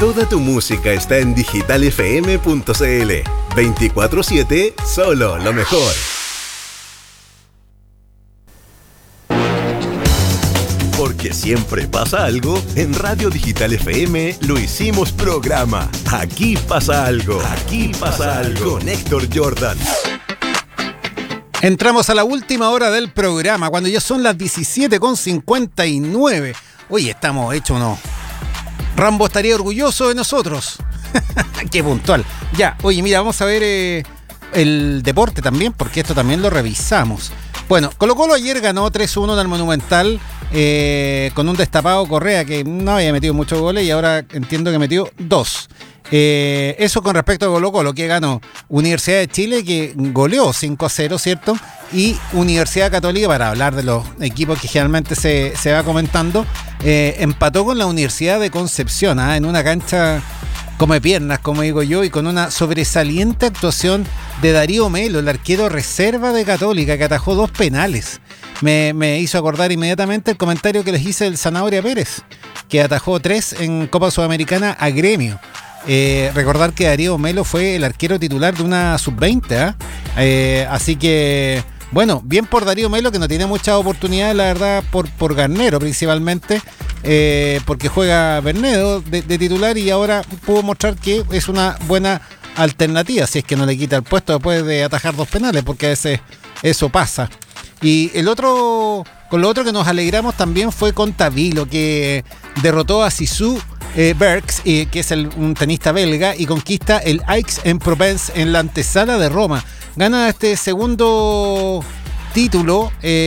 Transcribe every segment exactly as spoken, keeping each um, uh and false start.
Toda tu música está en digital f m punto c l. veinticuatro siete, solo lo mejor. Porque siempre pasa algo, en Radio Digital F M lo hicimos programa. Aquí pasa algo. Aquí pasa algo. Con Héctor Jordan. Entramos a la última hora del programa, cuando ya son las diecisiete con cincuenta y nueve. Oye, estamos hechos, ¿no? Rambo estaría orgulloso de nosotros. Qué puntual. Ya, oye, mira, vamos a ver eh, el deporte también, porque esto también lo revisamos. Bueno, Colo-Colo ayer ganó tres uno en el Monumental eh, con un destapado Correa que no había metido muchos goles y ahora entiendo que metió dos. Eh, eso con respecto a Colo-Colo, que ganó Universidad de Chile, que goleó cinco a cero, ¿cierto? Y Universidad Católica, para hablar de los equipos que generalmente se, se va comentando, eh, empató con la Universidad de Concepción, ¿eh? En una cancha come piernas, como digo yo, y con una sobresaliente actuación de Darío Melo, el arquero reserva de Católica, que atajó dos penales. Me, me hizo acordar inmediatamente el comentario que les hice del Zanahoria Pérez, que atajó tres en Copa Sudamericana a Gremio. Eh, recordar que Darío Melo fue el arquero titular de una sub veinte, ¿eh? Eh, así que, bueno, bien por Darío Melo, que no tiene muchas oportunidades, la verdad, por, por Garnero principalmente, eh, porque juega Bernedo de, de titular y ahora pudo mostrar que es una buena alternativa, si es que no le quita el puesto después de atajar dos penales, porque a veces eso pasa. Y el otro, con lo otro que nos alegramos también fue con Tavilo, que derrotó a Sisu Eh, Berks, eh, que es el, un tenista belga, y conquista el Aix-en-Provence en la antesala de Roma. Gana este segundo título,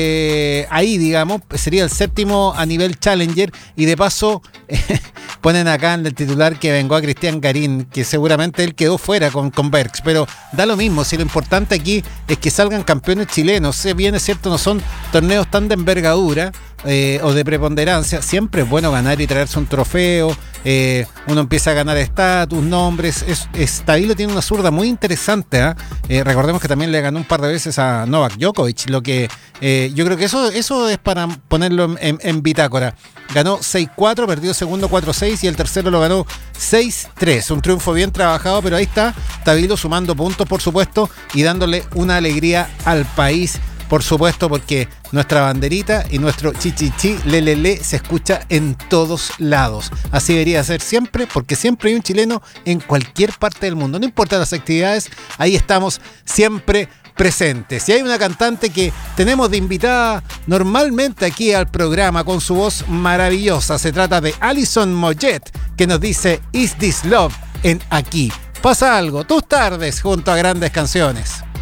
eh, ahí digamos, sería el séptimo a nivel Challenger, y de paso eh, ponen acá en el titular que vengó a Cristian Garín, que seguramente él quedó fuera con, con Berks, pero da lo mismo, si lo importante aquí es que salgan campeones chilenos. Si bien es cierto, no son torneos tan de envergadura, Eh, o de preponderancia, siempre es bueno ganar y traerse un trofeo. Eh, uno empieza a ganar estatus, nombres. Es, es, Tavilo tiene una zurda muy interesante, ¿eh? Eh, recordemos que también le ganó un par de veces a Novak Djokovic, lo que eh, yo creo que eso, eso es para ponerlo en, en, en bitácora. Ganó seis cuatro, perdió segundo cuatro seis y el tercero lo ganó seis tres. Un triunfo bien trabajado, pero ahí está Tavilo sumando puntos, por supuesto, y dándole una alegría al país. Por supuesto, porque nuestra banderita y nuestro chichichi, lelele, se escucha en todos lados. Así debería ser siempre, porque siempre hay un chileno en cualquier parte del mundo. No importa las actividades, ahí estamos siempre presentes. Y hay una cantante que tenemos de invitada normalmente aquí al programa con su voz maravillosa. Se trata de Alison Moyet, que nos dice Is This Love en Aquí Pasa Algo, tus tardes junto a grandes canciones.